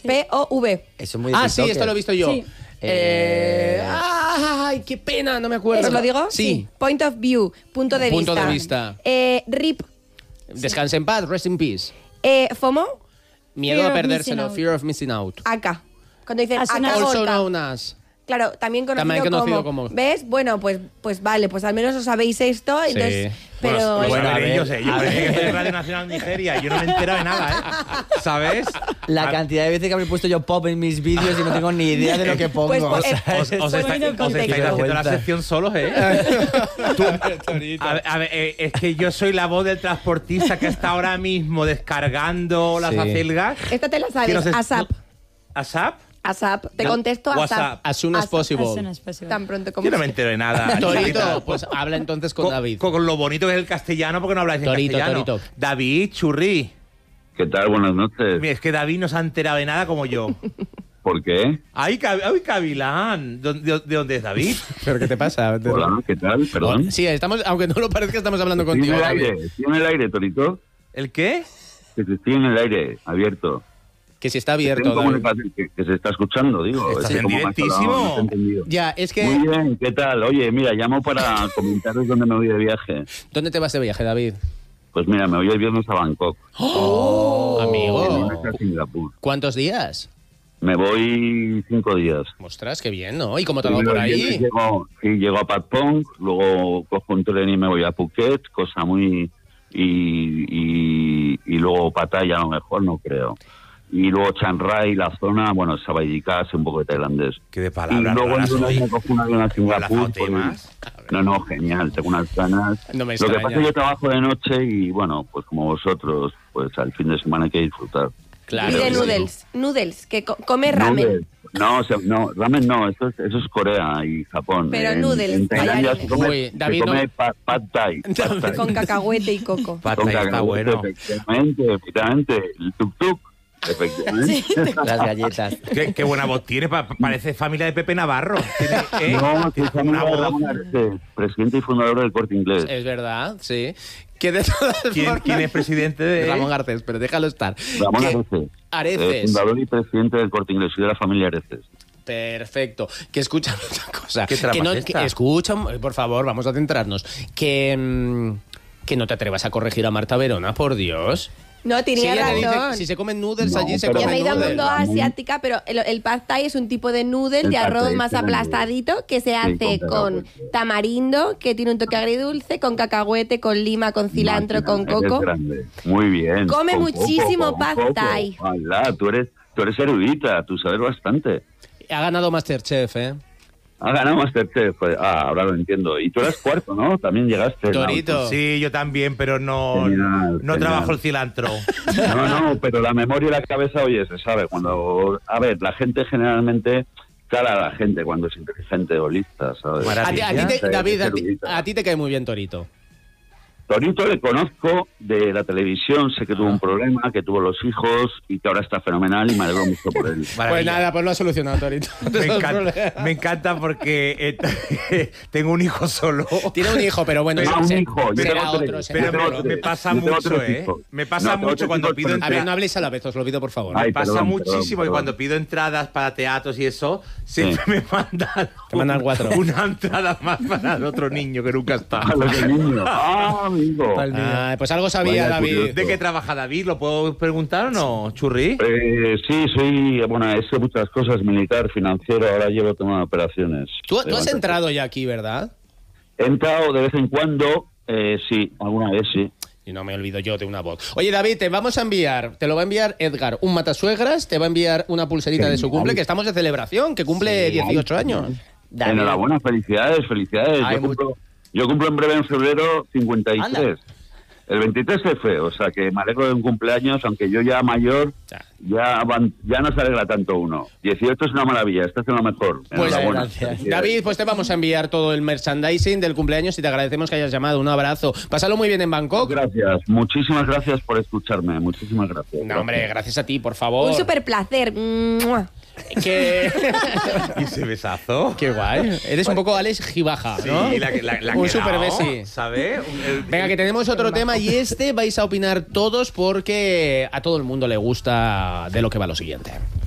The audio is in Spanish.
P-O-V. Eso es muy de Ah, sí, TikToker. esto lo he visto yo. Sí. Ay, qué pena, no me acuerdo. ¿Os lo digo? Sí. Point of view, punto de Punto vista. de vista. RIP, Descanse en paz, rest in peace. FOMO, Miedo Fear a of perdérselo, missing out. fear of missing out. AK. Cuando dicen As AK soon as- Also Gorka. known as. Claro, también También conocido, conocido como, como- ¿ves? Bueno, pues vale, pues al menos os sabéis esto, entonces... Pero Bueno, a ver, yo sé, yo a pensé ver. que esto es Radio Nacional Nigeria, yo no me he enterado de nada, ¿eh? ¿Sabes? La cantidad de veces que habré puesto yo pop en mis vídeos y no tengo ni idea de lo que pongo. Pues, O sea, pues, Os Poniendo en estáis contexto. haciendo la Vergüenza. sección solos, ¿eh? A ver, es que yo soy la voz del transportista que está ahora mismo descargando las Sí. acelgas. esta te la Que sabes, no sé- ASAP. ¿ASAP? ASAP, te contesto ASAP. WhatsApp. As soon as ASAP. possible. As soon as possible. Tan pronto como Yo no me sea. entero de nada. Torito, pues habla entonces con David. Con lo bonito que es el castellano, porque no habláis en Torito, castellano. Torito. David, churri. ¿Qué tal? Buenas noches. Mira, es que David no se ha enterado de nada como yo. ¿Por qué? ¡Ay, Cavilán! ¿De dónde es David? ¿Pero qué te pasa? Hola, ¿qué tal? Perdón. Sí, estamos, aunque no lo parezca, estamos hablando Estoy en contigo. el David. aire, estoy en el aire, Torito. ¿El qué? Que estoy en el aire, abierto. Que si está Estoy abierto. en David. comunicación, que se está escuchando, digo. Estás Es que en como me has directísimo. hablado, no te he entendido. Ya, es que... Muy bien, ¿qué tal? Oye, mira, llamo para comentaros dónde me voy de viaje. ¿Dónde te vas de viaje, David? Pues mira, me voy el viernes a Bangkok. ¡Oh! El Amigo. lunes a Singapur. ¿Cuántos días? Me voy 5 días. Ostras, qué bien, ¿no? ¿Y cómo te va Primero por el viernes ahí? llego a Patpong, luego cojo un tren y me voy a Phuket, cosa muy... Y luego Pattaya a lo mejor, no creo. Y luego Chiang Rai, la zona, bueno, Sabayika, sé un poco de tailandés. Que de Y palabras luego en raras lunes hoy. me cojo un avión a Singapur. Habla temas. No, genial, tengo unas ganas. No me Lo que extraña. pasa es que yo trabajo de noche y bueno, pues como vosotros, pues al fin de semana hay que disfrutar. Claro. Pide que sí. noodles, que come ramen. Noodles. No, no, ramen no, eso es Corea y Japón. Pero En- noodles, En Tailandia tallarines. se come, Uy, David, se come no- pad thai. Pad thai. Con cacahuete y coco. Pata Con está cacahuete, bueno. efectivamente, el tuk-tuk, efectivamente. Las galletas. Qué buena voz tiene, parece familia de Pepe Navarro. Tiene, No, que es una amigo de voz. Ramón Areces, presidente y fundador del Corte Inglés. Es verdad, sí. Que de todas formas- ¿Quién es presidente de...? Ramón Garcés, pero déjalo estar. Ramón Que- Areces. Areces. Fundador y presidente del Corte Inglés, soy de la familia Areces. Perfecto. Que escucha otra cosa. ¿Qué trama que no, es esta? que escucha, por favor, vamos a centrarnos. Que no te atrevas a corregir a Marta Verona, por Dios. No, Si tenía ella te dice, razón. si se comen noodles No, allí, se pero- Ya me he comen ido al noodles. mundo asiática, pero el pad thai es un tipo de noodle El de pad arroz thai, más sí, aplastadito que se hace con con cacahuete. tamarindo, que tiene un toque agridulce, con cacahuete, con lima, con cilantro, con Máquina, eres coco. grande. Muy bien. Come Con muchísimo coco, pad con coco. thai. Hola, tú eres erudita, tú sabes bastante. Ha ganado Masterchef, ¿eh? Ha ganado Masterchef. Ahora lo entiendo. Y tú eras cuarto, ¿no? También llegaste. Torito. Sí, yo también, pero no Genial. trabajo el cilantro. No, pero la memoria y la cabeza, oye, se sabe. Cuando, a ver, la gente generalmente cara a la gente cuando es inteligente o lista, ¿sabes? Maravilla. David, Es erudita. a ti te cae muy bien Torito. Torito le conozco de la televisión, sé que tuvo un problema, que tuvo los hijos y que ahora está fenomenal y me alegro mucho por él. Pues Maravilla. nada, pues lo ha solucionado Torito. Me encanta porque tengo un hijo solo. Tiene un hijo, pero bueno, Un se- hijo, yo será tengo otro. tres. será Pero tengo otro. me tres. pasa Yo tengo mucho, tres ¿eh? hijos. Me pasa No, tengo mucho tres cuando hijos, pido pero A ver, no habléis a la vez, os lo pido por favor. Ay, pasa perdón, muchísimo perdón. y cuando pido entradas para teatros y eso, siempre Sí. me mandan, Te mandan cuatro. una entrada más para el otro niño que nunca está. Ah, los de niño. Ah, amigo. Ah, pues algo sabía Vaya David. curioso. ¿De qué trabaja David? ¿Lo puedo preguntar o no, Churri? Sí, soy, bueno, he hecho muchas cosas, militar, financiero, ahora llevo tema de operaciones. Tú has entrado ya aquí, ¿verdad? He entrado de vez en cuando, sí, alguna vez sí. Y no me olvido yo de una voz. Oye, David, te vamos a enviar, te lo va a enviar Edgar, un matasuegras, te va a enviar una pulserita de su cumple, que estamos de celebración, que cumple 18 años. David. Enhorabuena, felicidades. Ay, Yo cumplo en breve en febrero 53. Anda. El 23 se fue, o sea que me alegro de un cumpleaños, aunque yo ya mayor, ya no se alegra tanto uno. 18 es una maravilla, esta es lo mejor. Pues Enhorabuena. gracias. Felicidades. David, pues te vamos a enviar todo el merchandising del cumpleaños y te agradecemos que hayas llamado. Un abrazo. Pásalo muy bien en Bangkok. Gracias, muchísimas gracias por escucharme, muchísimas gracias. No, hombre, gracias a ti, por favor. Un súper placer. Que... ¿Y ese besazo? Qué guay. Eres un poco Alex Gibaja, ¿no? Sí, la un que super dao, besi. ¿sabes? Venga, que tenemos otro tema y vais a opinar todos porque a todo el mundo le gusta de lo que va lo siguiente.